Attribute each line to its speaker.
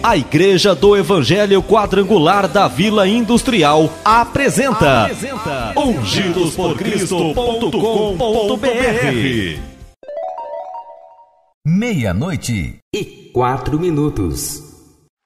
Speaker 1: A Igreja do Evangelho Quadrangular da Vila Industrial apresenta ungidosporcristo.com.br.
Speaker 2: 00:04.